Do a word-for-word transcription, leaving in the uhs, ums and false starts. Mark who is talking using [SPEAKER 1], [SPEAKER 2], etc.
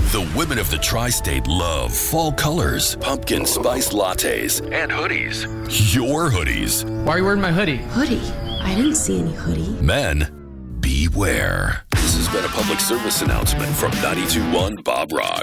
[SPEAKER 1] The women of the tri-state love fall colors, pumpkin spice lattes, and hoodies. Your hoodies.
[SPEAKER 2] Why are you wearing my hoodie?
[SPEAKER 3] Hoodie? I didn't see any hoodie.
[SPEAKER 1] Men, beware. This has been a public service announcement from ninety-two point one Bob Rock.